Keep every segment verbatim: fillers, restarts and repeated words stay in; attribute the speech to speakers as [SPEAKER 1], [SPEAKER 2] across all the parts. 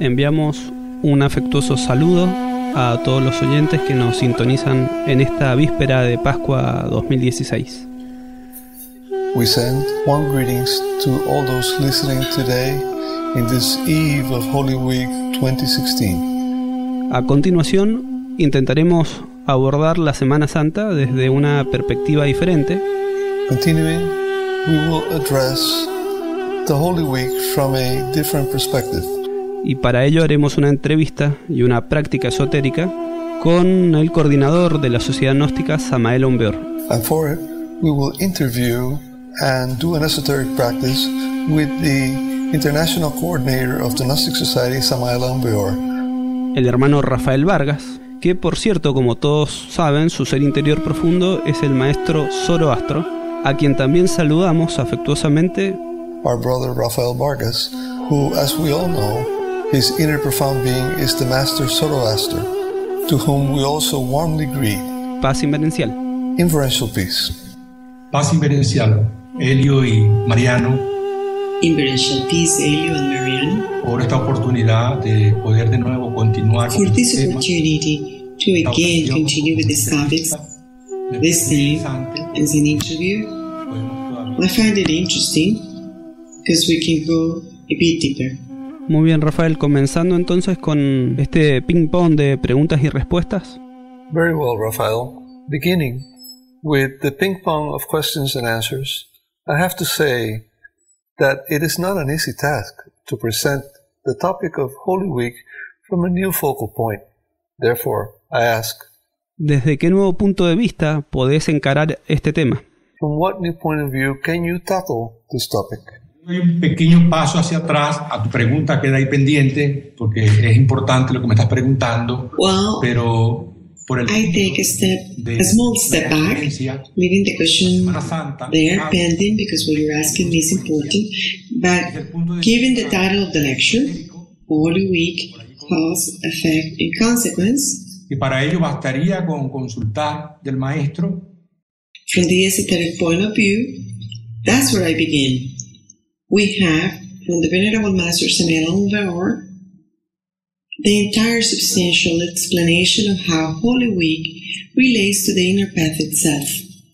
[SPEAKER 1] enviamos un afectuoso saludo a todos los oyentes que nos sintonizan en esta víspera de Pascua dos mil dieciséis.
[SPEAKER 2] We send warm greetings to all those listening today in this eve of Holy Week twenty sixteen.
[SPEAKER 1] A continuación, intentaremos abordar la Semana Santa desde una perspectiva diferente.
[SPEAKER 2] Continuing, we will address the Holy Week from a different perspective.
[SPEAKER 1] Y para ello haremos una entrevista y una práctica esotérica con el coordinador de la Sociedad Gnóstica, Samael Aun Weor.
[SPEAKER 2] And for it, we will interview and do an esoteric practice with the International Coordinator of the Gnostic Society, Samael Aun Weor.
[SPEAKER 1] El hermano Rafael Vargas, que por cierto, como todos saben, su ser interior profundo es el maestro Zoroastro, a quien también saludamos afectuosamente.
[SPEAKER 2] Our brother Rafael Vargas, who, as we all know, his inner profound being is the Master Zoroaster, to whom we also warmly greet.
[SPEAKER 1] Paz inverencial.
[SPEAKER 2] Inferential peace.
[SPEAKER 3] Paz inverencial, Helio y Mariano.
[SPEAKER 4] Inferential peace, Helio and Mariano.
[SPEAKER 3] Por esta oportunidad de poder de nuevo continuar
[SPEAKER 4] For
[SPEAKER 3] con
[SPEAKER 4] this
[SPEAKER 3] este tema.
[SPEAKER 4] opportunity to again continue with these topics. This time, as an interview, I find it interesting because we can go a bit deeper.
[SPEAKER 1] Muy bien, Rafael, comenzando entonces con este ping-pong de preguntas y respuestas.
[SPEAKER 2] Very well, Rafael. Beginning with the ping-pong of questions and answers, I have to say that it is not an easy task to present the topic of Holy Week from a new focal point. Therefore, I ask,
[SPEAKER 1] ¿desde qué nuevo punto de vista podés encarar este tema?
[SPEAKER 2] from what new point of view can you tackle this topic?
[SPEAKER 3] Hay un pequeño paso hacia atrás a tu pregunta, queda ahí pendiente porque es importante lo que me estás preguntando,
[SPEAKER 4] Well,
[SPEAKER 3] pero por el
[SPEAKER 4] I take a step, a small step back, leaving the question there pending because what you're asking me is important. But given the title of the lecture, Holy Week, Cause, Effect, and Consequence,
[SPEAKER 3] y para ello bastaría con consultar del maestro.
[SPEAKER 4] from the esoteric point of view, that's where I begin. We have, from the Venerable Master Samael Aun Weor, the entire substantial explanation of how Holy Week relates to the inner path itself.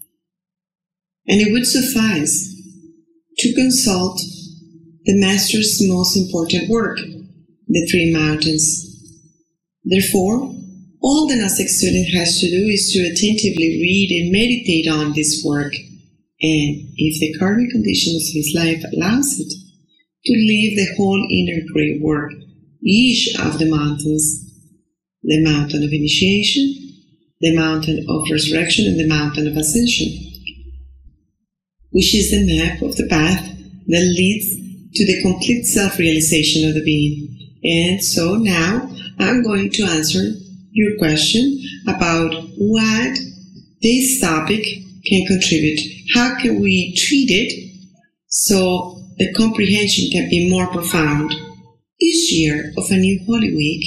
[SPEAKER 4] And it would suffice to consult the Master's most important work, the Three Mountains. Therefore, all the Gnostic student has to do is to attentively read and meditate on this work, and if the karmic conditions of his life allows it, to leave the whole inner great work, each of the mountains, the mountain of initiation, the mountain of resurrection, and the mountain of ascension, which is the map of the path that leads to the complete self-realization of the being. And so now I'm going to answer your question about what this topic can contribute. How can we treat it so the comprehension can be more profound? Each year of a new Holy Week,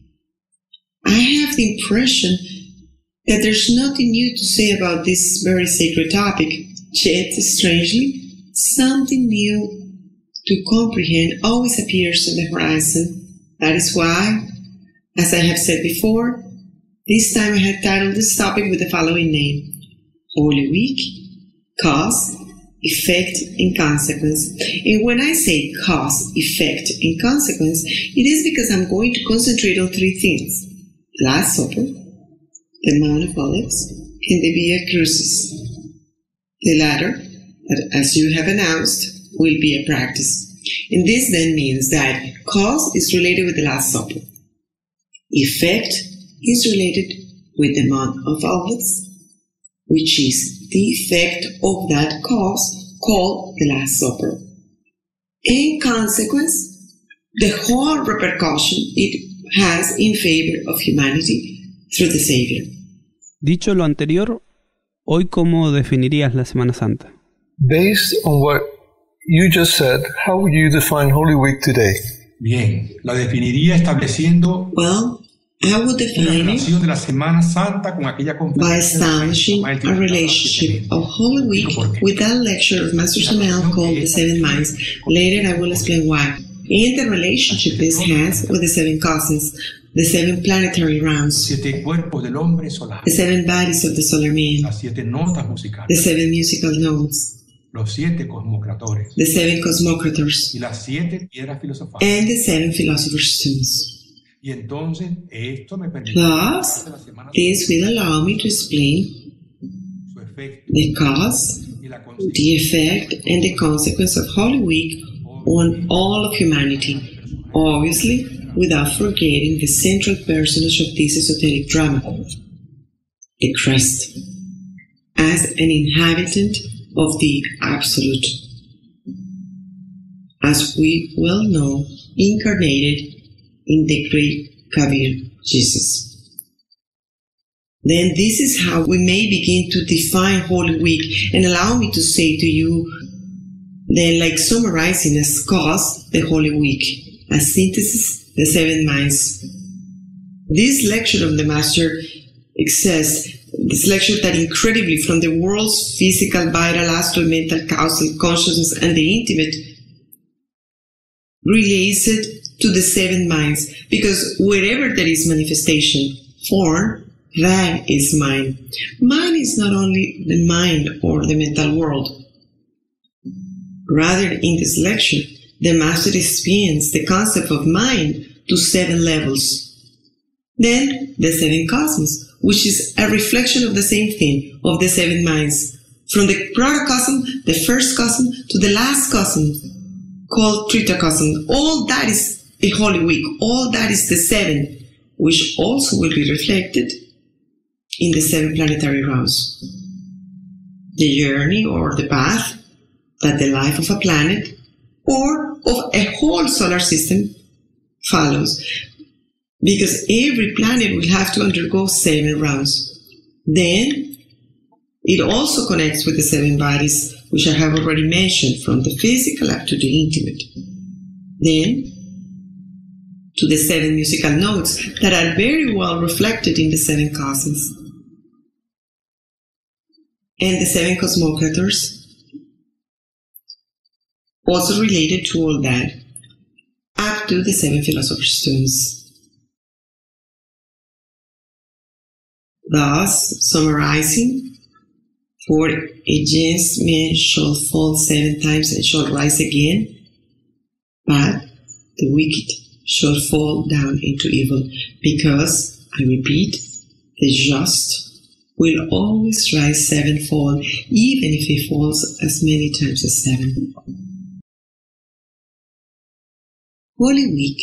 [SPEAKER 4] I have the impression that there's nothing new to say about this very sacred topic, yet, strangely, something new to comprehend always appears on the horizon. That is why, as I have said before, this time I have titled this topic with the following name: Holy Week, Cause, Effect, and Consequence. And when I say cause, effect, and consequence, it is because I'm going to concentrate on three things: the Last Supper, the Mount of Olives, and the Via Crucis. The latter, as you have announced, will be a practice. And this then means that cause is related with the Last Supper. Effect is related with the Mount of Olives, which is the effect of that cause called the Last Supper. In consequence, the whole repercussion it has in favor of humanity through the Savior.
[SPEAKER 1] Dicho lo anterior, hoy ¿cómo definirías la Semana Santa?
[SPEAKER 2] Based on what you just said, how would you define Holy Week today?
[SPEAKER 3] Bien, la definiría estableciendo
[SPEAKER 4] Well, I would
[SPEAKER 3] una
[SPEAKER 4] define it
[SPEAKER 3] relación de la Semana Santa con aquella
[SPEAKER 4] by
[SPEAKER 3] conferencia
[SPEAKER 4] establishing a relationship of Holy Week with that lecture of Master Samael called The Seven Minds. Later I will explain why. and the relationship this has with the seven cosmos, the seven planetary rounds,
[SPEAKER 3] siete cuerpos del hombre solar,
[SPEAKER 4] the seven bodies of the solar man,
[SPEAKER 3] las siete notas musicales,
[SPEAKER 4] the seven musical notes,
[SPEAKER 3] los siete cosmocratores
[SPEAKER 4] the seven cosmocrators,
[SPEAKER 3] y las siete piedras filosofales.
[SPEAKER 4] and the seven philosopher's stones.
[SPEAKER 3] Y entonces esto me permite
[SPEAKER 4] Thus, this will allow me to explain
[SPEAKER 3] su efecto
[SPEAKER 4] the cause,
[SPEAKER 3] y la
[SPEAKER 4] the effect, and the consequence of Holy Week on all of humanity, obviously without forgetting the central personage of this esoteric drama, the Christ, as an inhabitant of the Absolute, as we well know, incarnated in the great Kabir, Jesus. Then this is how we may begin to define Holy Week, and allow me to say to you, then, like summarizing as cause, the Holy Week, as synthesis, the seven minds. This lecture of the Master exists, this lecture that incredibly from the world's physical, vital, astral, mental, causal, consciousness, and the intimate, relates it to the seven minds, because wherever there is manifestation, form, that is mind. Mind is not only the mind or the mental world. Rather, in this lecture, the Master explains the concept of mind to seven levels. Then, the seven cosmos, which is a reflection of the same thing, of the seven minds, from the protocosm, the first cosm, to the last cosm, called tritocosm. All that is the Holy Week. All that is the seven, which also will be reflected in the seven planetary rounds. The journey or the path that the life of a planet or of a whole solar system follows, because every planet will have to undergo seven rounds. Then it also connects with the seven bodies, which I have already mentioned, from the physical up to the intimate. Then to the seven musical notes that are very well reflected in the seven cosmos. And the seven cosmocrators, also related to all that, up to the seven philosopher's stones. Thus, summarizing, for a just man shall fall seven times and shall rise again, but the wicked shall fall down into evil, because, I repeat, the just will always rise sevenfold, even if he falls as many times as seven. Holy Week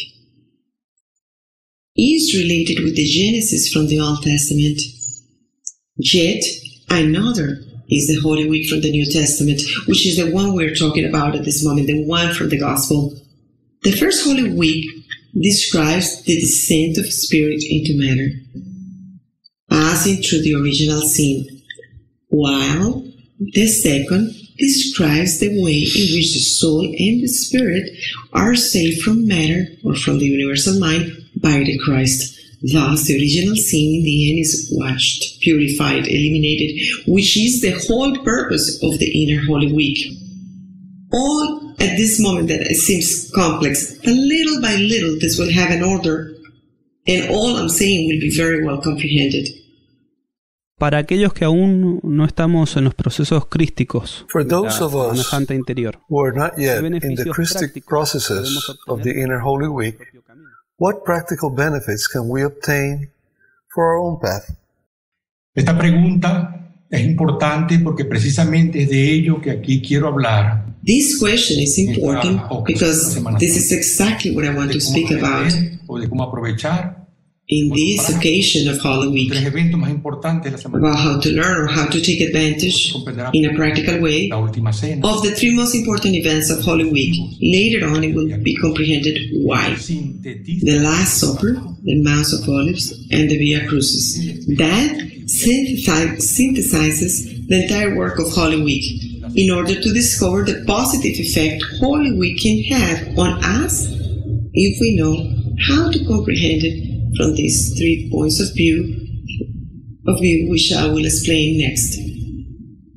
[SPEAKER 4] is related with the Genesis from the Old Testament. Yet, another is the Holy Week from the New Testament, which is the one we're talking about at this moment, the one from the Gospel. The first Holy Week describes the descent of spirit into matter, passing through the original sin, while the second describes the way in which the soul and the spirit are saved from matter or from the universal mind by the Christ. Thus, the original sin in the end is washed, purified, eliminated, which is the whole purpose of the inner Holy Week. All at this moment that it seems complex, but little by little this will have an order, and all I'm saying will be very well comprehended.
[SPEAKER 1] Para aquellos que aún no estamos en los procesos crísticos
[SPEAKER 2] For
[SPEAKER 1] de
[SPEAKER 2] those
[SPEAKER 1] la
[SPEAKER 2] of us
[SPEAKER 1] semejante interior,
[SPEAKER 2] who are not yet
[SPEAKER 1] ¿qué
[SPEAKER 2] in the
[SPEAKER 1] beneficios
[SPEAKER 2] Christic
[SPEAKER 1] prácticos
[SPEAKER 2] processes
[SPEAKER 1] podemos
[SPEAKER 2] of
[SPEAKER 1] obtener
[SPEAKER 2] the inner Holy Week,
[SPEAKER 1] del propio camino?
[SPEAKER 2] what practical benefits can we obtain for our own path?
[SPEAKER 3] Esta pregunta es importante porque precisamente es de ello que aquí quiero hablar.
[SPEAKER 4] This question is important because this is exactly what I want to speak about
[SPEAKER 3] O de cómo aprovechar
[SPEAKER 4] in this occasion of Holy Week,
[SPEAKER 3] tres eventos más importantes de la semana.
[SPEAKER 4] about how to learn or how to take advantage in a practical way
[SPEAKER 3] La última cena,
[SPEAKER 4] of the three most important events of Holy Week. Later on it will be comprehended why.
[SPEAKER 3] sintetiza
[SPEAKER 4] The Last Supper, the Mount of Olives, and the Via Crucis. That synthesi- synthesizes the entire work of Holy Week in order to discover the positive effect Holy Week can have on us if we know how to comprehend it from these three points of view, of view which I will explain next.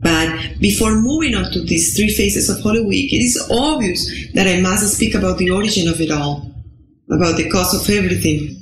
[SPEAKER 4] But before moving on to these three phases of Holy Week, it is obvious that I must speak about the origin of it all, about the cause of everything.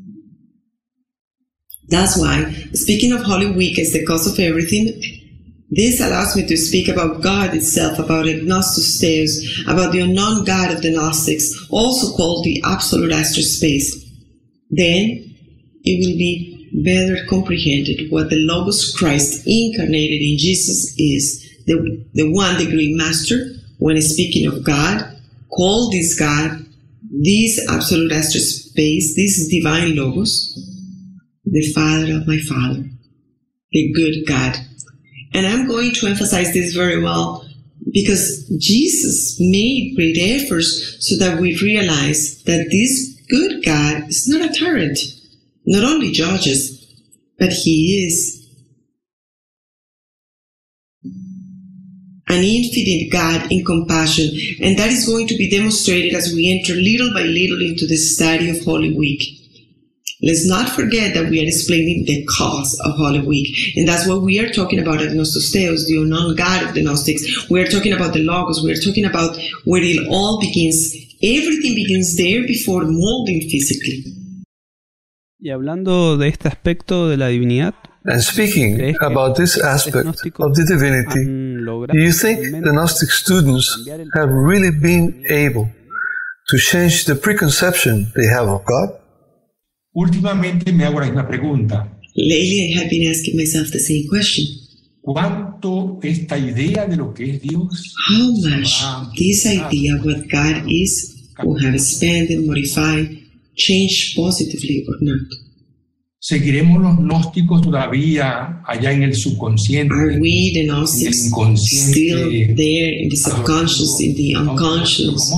[SPEAKER 4] That's why, speaking of Holy Week as the cause of everything, this allows me to speak about God itself, about Agnostos Theos, about the unknown God of the Gnostics, also called the absolute astral space. Then, it will be better comprehended what the Logos Christ incarnated in Jesus is, the, the one degree master, when speaking of God, called this God, this absolute astral space, this divine Logos, the Father of my Father, the good God. And I'm going to emphasize this very well because Jesus made great efforts so that we realize that this good God is not a tyrant, not only judges, but he is an infinite God in compassion. And that is going to be demonstrated as we enter little by little into the study of Holy Week. Let's not forget that we are explaining the cause of Holy Week. And that's what we are talking about, Agnostos Theos, the unknown God of the Gnostics. We are talking about the Logos. We are talking about where it all begins. Everything begins there before molding physically.
[SPEAKER 1] Y hablando de este aspecto de la divinidad,
[SPEAKER 2] And speaking about this aspect of the divinity, do you think the Gnostic students have really been able to change the preconception they have of God?
[SPEAKER 3] Últimamente me hago la misma pregunta.
[SPEAKER 4] Lately, I have been asking myself the same question.
[SPEAKER 3] ¿Cuánto esta idea de lo que es Dios?
[SPEAKER 4] How much this idea of what God is will have expanded, modified, changed positively or not?
[SPEAKER 3] ¿Seguiremos los gnósticos todavía allá en el subconsciente?
[SPEAKER 4] Are we, the Gnostics, still there in the subconscious, in the unconscious,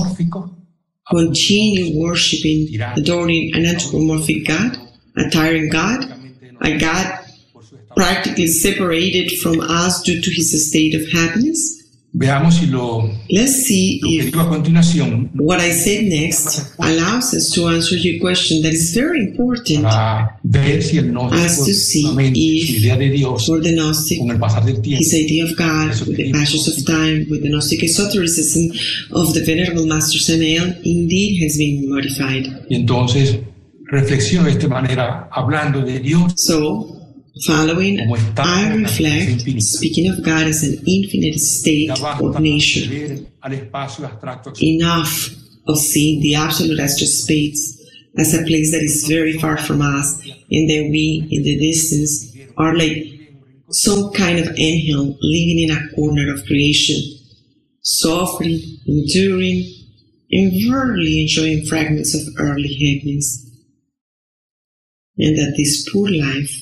[SPEAKER 4] continue worshipping, adoring an anthropomorphic God, a tyrant God, a God practically separated from us due to his state of happiness?
[SPEAKER 3] Veamos si lo,
[SPEAKER 4] Let's see
[SPEAKER 3] lo que
[SPEAKER 4] if
[SPEAKER 3] digo a continuación
[SPEAKER 4] what I said next allows us to answer your question that is very important
[SPEAKER 3] para ver si el
[SPEAKER 4] as
[SPEAKER 3] gnóstico
[SPEAKER 4] to see
[SPEAKER 3] efectivamente, su
[SPEAKER 4] if
[SPEAKER 3] idea de Dios
[SPEAKER 4] for the Gnostic
[SPEAKER 3] con el pasar del tiempo,
[SPEAKER 4] his idea of God, with the passions of time, with the Gnostic esotericism of the Venerable Master Samael, indeed has been modified.
[SPEAKER 3] y entonces reflexiono de esta manera hablando de Dios.
[SPEAKER 4] So, following, I reflect, speaking of God as an infinite state or nature, enough of seeing the absolute astral space as a place that is very far from us, and that we, in the distance, are like some kind of angel living in a corner of creation, suffering, enduring, and verily enjoying fragments of earthly happiness. And that this poor life,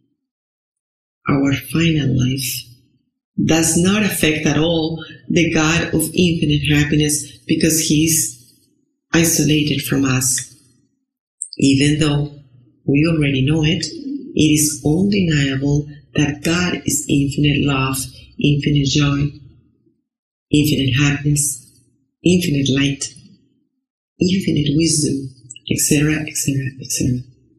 [SPEAKER 4] our final life, does not affect at all the God of infinite happiness because he is isolated from us. Even though we already know it, it is undeniable that God is infinite love, infinite joy, infinite happiness, infinite light, infinite wisdom, et cetera, et cetera, et cetera.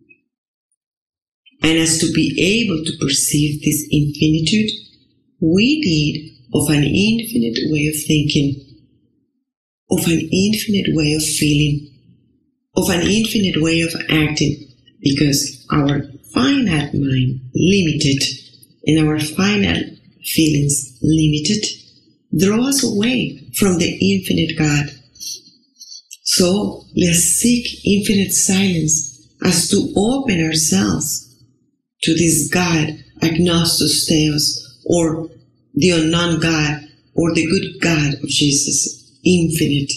[SPEAKER 4] And as to be able to perceive this infinitude, we need of an infinite way of thinking, of an infinite way of feeling, of an infinite way of acting, because our finite mind, limited, and our finite feelings, limited, draw us away from the infinite God. So let's seek infinite silence as to open ourselves to this God, Agnostos Theos, or the unknown God, or the good God of Jesus, infinite.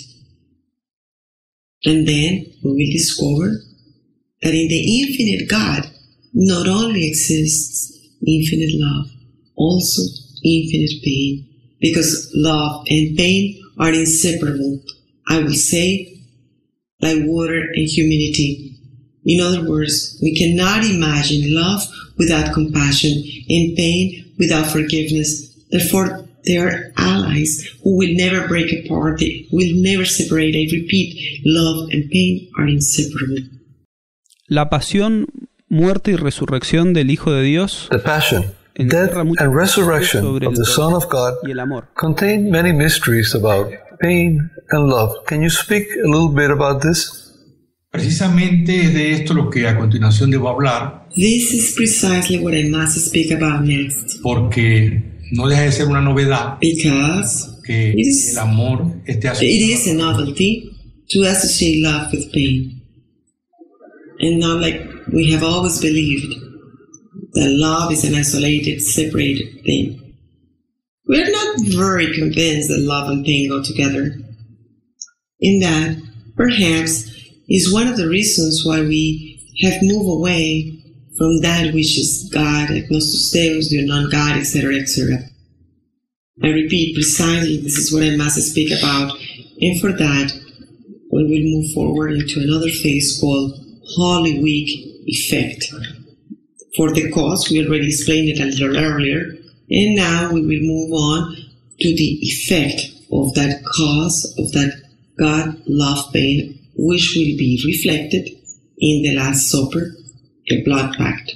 [SPEAKER 4] And then we will discover that in the infinite God not only exists infinite love, also infinite pain, because love and pain are inseparable. I will say, like water and humidity. In other words, we cannot imagine love without compassion and pain without forgiveness. Therefore, they are allies who will never break apart, they will never separate. I repeat, love and pain are inseparable.
[SPEAKER 1] La pasión, muerte y resurrección del Hijo de Dios
[SPEAKER 2] The passion,
[SPEAKER 1] en
[SPEAKER 2] death
[SPEAKER 1] tierra mucho
[SPEAKER 2] and resurrection
[SPEAKER 1] sobre
[SPEAKER 2] of
[SPEAKER 1] el
[SPEAKER 2] the Son of God
[SPEAKER 1] y el amor.
[SPEAKER 2] contain many mysteries about pain and love. Can you speak a little bit about this?
[SPEAKER 3] Precisamente es de esto lo que a continuación debo hablar,
[SPEAKER 4] This is precisely what I must speak about next,
[SPEAKER 3] porque no deja de ser una novedad
[SPEAKER 4] because
[SPEAKER 3] que
[SPEAKER 4] it is,
[SPEAKER 3] el amor esté
[SPEAKER 4] it is a
[SPEAKER 3] asociado
[SPEAKER 4] novelty to associate love with pain, and not like we have always believed that love is an isolated, separated thing. We are not very convinced that love and pain go together. In that, perhaps, is one of the reasons why we have moved away from that which is God, agnostos Deus, the non-God, et cetera, et cetera. I repeat, precisely this is what I must speak about, and for that, we will move forward into another phase called Holy Week effect. For the cause, we already explained it a little earlier, and now we will move on to the effect of that cause, of that God, love, pain, which will be reflected in the Last Supper, the blood pact.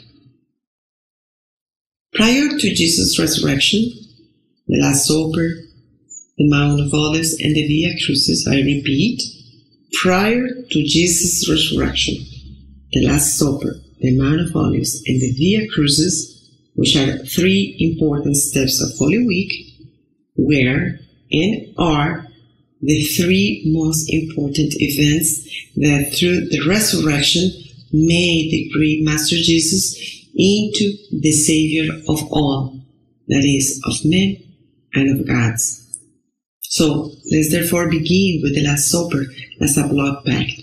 [SPEAKER 4] Prior to Jesus' resurrection, the Last Supper, the Mount of Olives, and the Via Crucis, I repeat, prior to Jesus' resurrection, the Last Supper, the Mount of Olives, and the Via Crucis, which are three important steps of Holy Week, were and are the three most important events that through the resurrection made the great Master Jesus into the Savior of all, that is, of men and of gods. So let's therefore begin with the Last Supper as a blood pact.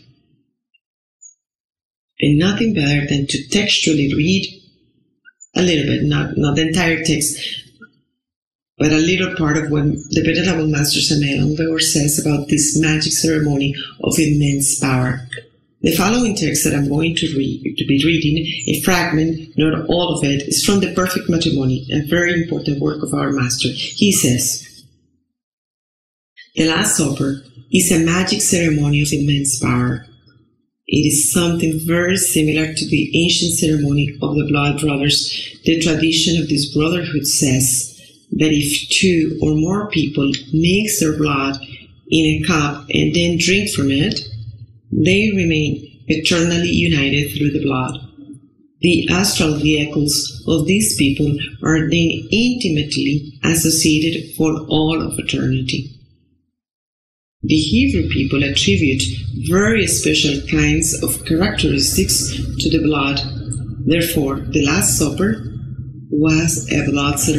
[SPEAKER 4] And nothing better than to textually read a little bit, not, not the entire text, but a little part of what the Venerable Master Samuel Ongveor says about this magic ceremony of immense power. The following text that I'm going to read, to be reading, a fragment, not all of it, is from the Perfect Matrimony, a very important work of our Master. He says, "The Last Supper is a magic ceremony of immense power. It is something very similar to the ancient ceremony of the Blood Brothers. The tradition of this brotherhood says that if two or more people mix their blood in a cup and then drink from it, they remain eternally united through the blood. The astral vehicles of these people are then intimately associated for all of eternity. The Hebrew people attribute very special kinds of characteristics to the blood. Therefore, the Last Supper was a blood ceremony.